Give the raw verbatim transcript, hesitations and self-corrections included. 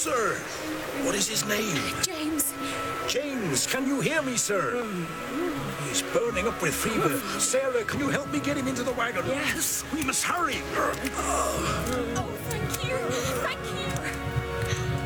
sir. What is his name? James. James, can you hear me, sir? He's burning up with fever. Sarah, can you help me get him into the wagon? Yes. We must hurry.